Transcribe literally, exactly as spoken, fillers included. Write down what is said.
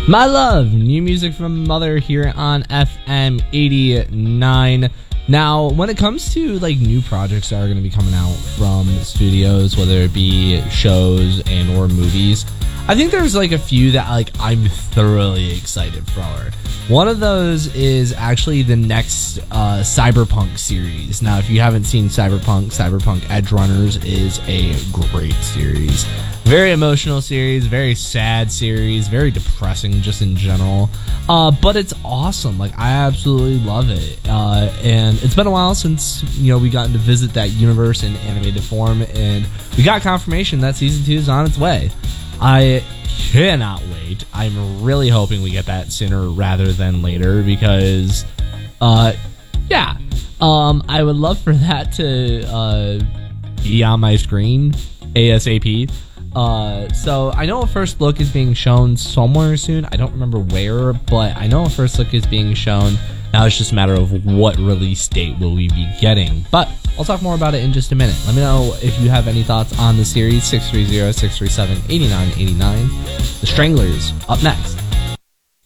My Love, new music from Mother here on F M eighty-nine. Now, when it comes to like new projects that are going to be coming out from studios, whether it be shows and or movies, I think there's like a few that like I'm thoroughly excited for. One of those is actually the next uh, Cyberpunk series. Now, if you haven't seen Cyberpunk, Cyberpunk Edgerunners is a great series. Very emotional series, very sad series, very depressing just in general. Uh, but it's awesome. Like, I absolutely love it. Uh, and it's been a while since, you know, we gotten to visit that universe in animated form, and we got confirmation that season two is on its way. I cannot wait. I'm really hoping we get that sooner rather than later because, uh, yeah, um, I would love for that to uh, be on my screen ASAP. Uh, so I know a first look is being shown somewhere soon. I don't remember where, but I know a first look is being shown. Now it's just a matter of what release date will we be getting. But I'll talk more about it in just a minute. Let me know if you have any thoughts on the series. six three zero, six three seven, eight nine eight nine. The Stranglers, up next.